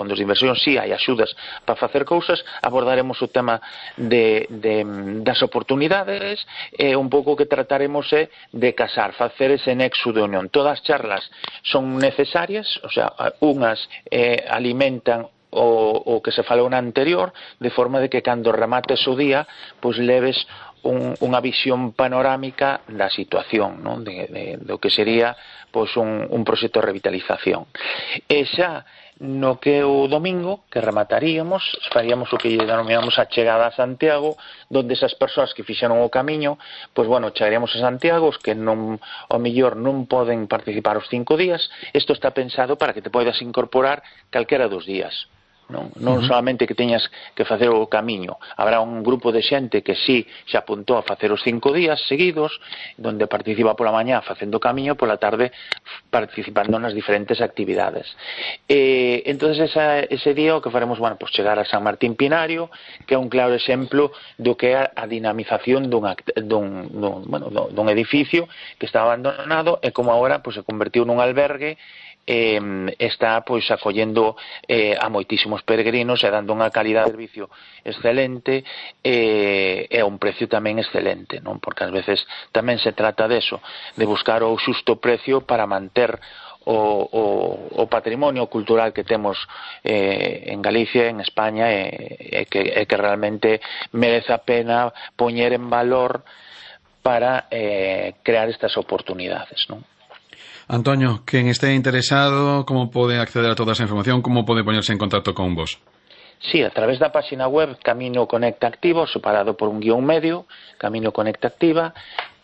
fondos de inversión, si hai axudas para facer cousas, abordaremos o tema das oportunidades, un pouco que trataremos de casar, facer ese nexo de unión. Todas as charlas son necesarias, o sea, unhas alimentan o que se falou na anterior, de forma de que cando remates o día, pois leves unha visión panorámica da situación, non? Do que sería pois un proxecto de revitalización. E xa no que o domingo, que remataríamos, faríamos o que denominamos a chegada a Santiago, donde esas persoas que fixeron o camiño, pois bueno, chegaríamos a Santiago, os que non, ao mellor non poden participar os 5 días, isto está pensado para que te podas incorporar calquera dos días. Non solamente que teñas que facer o camiño, habrá un grupo de xente que sí se apuntou a facer os 5 días seguidos, donde participa pola mañá facendo o camiño, pola tarde participando nas diferentes actividades. Entonces ese día o que faremos, bueno, pues chegar a San Martín Pinario, que é un claro exemplo do que é a dinamización dun edificio que está abandonado e como agora pues se convertiu nun albergue, está pois acollendo a moitísimos peregrinos e dando unha calidad de servicio excelente e a un precio tamén excelente, non? Porque ás veces tamén se trata deso, de buscar o xusto precio para manter o patrimonio cultural que temos en Galicia, en España, e que realmente merece a pena poñer en valor para crear estas oportunidades, non? Antonio, quen esté interesado, como pode acceder a toda esa información, como pode poñerse en contacto con vos? Sí, a través da página web Camino Conecta Activa, separado por un guión medio, Camino Conecta Activa,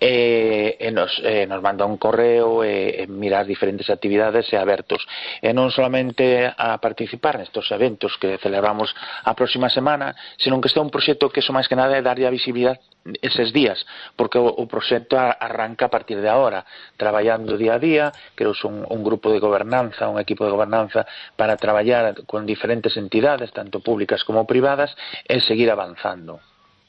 nos manda un correo e mirar diferentes actividades e abertos. E non solamente a participar nestes eventos que celebramos a próxima semana, senón que este é un proxecto que, máis que nada, é darlle a visibilidade eses días, porque o proxecto arranca a partir de agora, traballando día a día, creo que son un grupo de gobernanza, un equipo de gobernanza para traballar con diferentes entidades, tanto públicas como privadas, e seguir avanzando.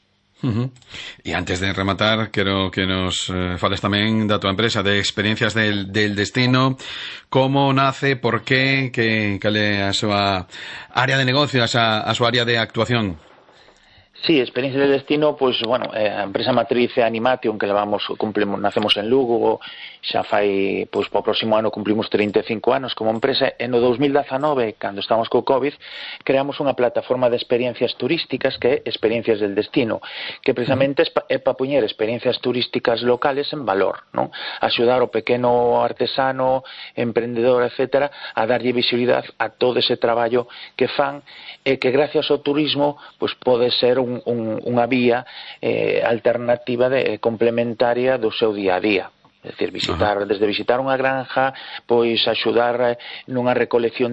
E antes de rematar, quero que nos fales tamén da tua empresa, de Experiencias del Destino, como nace, por qué, cal é a súa área de negocio, a súa área de actuación. Sí, Experiencias del Destino, pois, bueno, a empresa matriz é Animation, que nacemos en Lugo, xa fai, pois, para o próximo ano cumplimos 35 anos como empresa, e no 2019, cando estamos co COVID, creamos unha plataforma de experiencias turísticas que é Experiencias del Destino, que precisamente é para poñer experiencias turísticas locales en valor, non? Axudar o pequeno artesano, emprendedor, etcétera, a darlle visibilidade a todo ese traballo que fan, e que gracias ao turismo, pois, pode ser unha vía alternativa complementaria do seu día a día. É dicir, desde visitar unha granja, pois axudar nunha recolección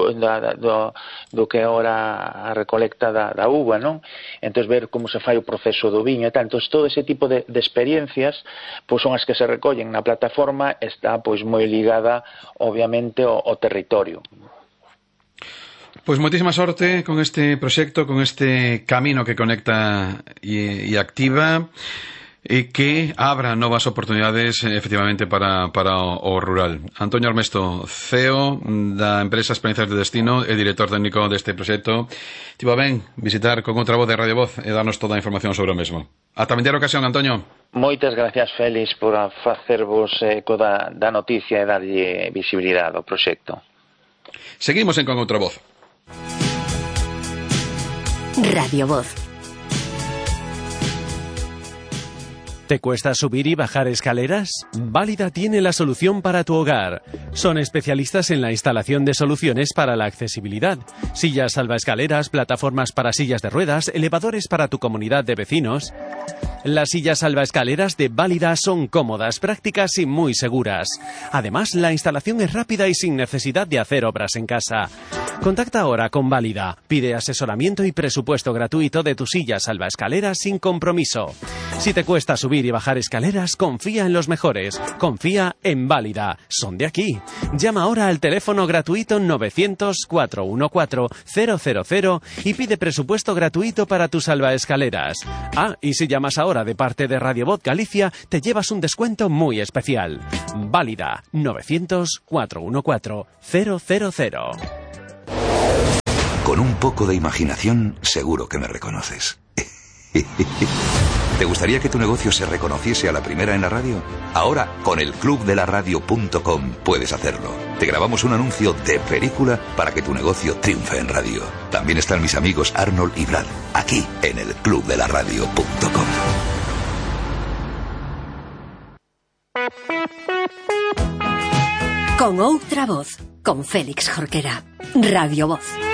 do que é ahora a recolecta da uva, non? Entón ver como se fai o proceso do viño e tal. Entón todo ese tipo de experiencias pois son as que se recollen na plataforma, está pois moi ligada obviamente ao territorio. Pois moitísima sorte con este proxecto, con este camino que conecta e activa, e que abra novas oportunidades efectivamente para o rural. Antonio Armesto, CEO da empresa Experiencias de Destino e director técnico deste proxecto. Tivo ben visitar con outra voz de Radio Voz e darnos toda a información sobre o mesmo. Ata vindeira ocasión, Antonio. Moitas gracias, Félix, por facervos eco da noticia e darlle visibilidade ao proxecto. Seguimos en Con Outra Voz. Radio Voz. ¿Te cuesta subir y bajar escaleras? Válida tiene la solución para tu hogar. Son especialistas en la instalación de soluciones para la accesibilidad. Sillas salvaescaleras, plataformas para sillas de ruedas, elevadores para tu comunidad de vecinos. Las sillas salvaescaleras de Válida son cómodas, prácticas y muy seguras. Además, la instalación es rápida y sin necesidad de hacer obras en casa. Contacta ahora con Válida. Pide asesoramiento y presupuesto gratuito de tu silla salvaescaleras sin compromiso. Si te cuesta subir y bajar escaleras, confía en los mejores. Confía en Válida. Son de aquí. Llama ahora al teléfono gratuito 900-414-000 y pide presupuesto gratuito para tus salvaescaleras. Ah, y si llamas ahora de parte de Radio Voz Galicia, te llevas un descuento muy especial. Válida 900-414-000. Con un poco de imaginación, seguro que me reconoces. ¿Te gustaría que tu negocio se reconociese a la primera en la radio? Ahora, con el clubdelaradio.com puedes hacerlo. Te grabamos un anuncio de película para que tu negocio triunfe en radio. También están mis amigos Arnold y Brad, aquí en el clubdelaradio.com. Con outra voz, con Félix Jorquera. Radio Voz.